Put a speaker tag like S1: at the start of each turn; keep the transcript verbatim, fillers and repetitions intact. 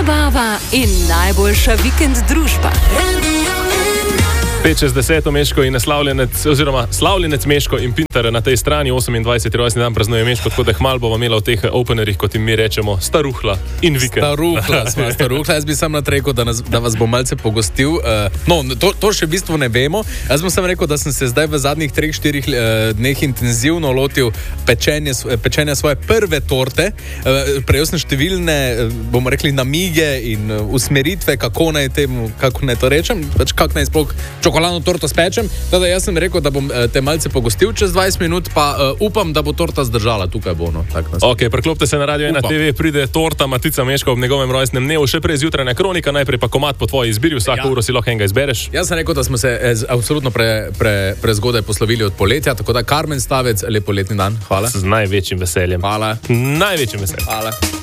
S1: zabava in najboljša vikend družba.
S2: pet čez deset Meško in naslavljenec, oziroma slavljenec Meško in Pintar na tej strani, osemindvajseti rojstni dan praznuje Meško, tako da hmal bova imela v teh openerih, kot jim mi rečemo, staruhla in vikend.
S3: Staruhla smo, staruhla. Jaz bi sam natrekel, da, nas, da vas bom malce pogostil. Uh, no, to, to še v bistvu ne vemo. Jaz bom sam rekel, da sem se zdaj v zadnjih treh, štirih uh, dneh intenzivno lotil pečenje, pečenja svoje prve torte. Uh, prejel sem številne, uh, bomo rekli, namige in uh, usmeritve, kako naj temu, kako naj to rečem, pač kako naj sploh čokoladno torto spečem. Teda jaz sem rekel, da bom uh, te malce pogostil čez dvajset minut, pa uh, upam, da bo torta zdržala. Tukaj bo, no.
S2: Ok, preklopite se na Radio ena te ve, pride torta Matica Meško ob njegovem rojstnem dnevu, še prej zjutrajna kronika, najprej pa komad po tvoji izbiri, vsako ja. uro si lahko enega izbereš.
S3: Jaz sem rekel, da smo se eh, absolutno pre, pre, prezgodaj poslovili od poletja, tako da Karmen Stavec, lep poletni dan. Hvala.
S2: Z največjim veseljem.
S3: Hvala.
S2: Največjim veseljem.
S3: Hvala.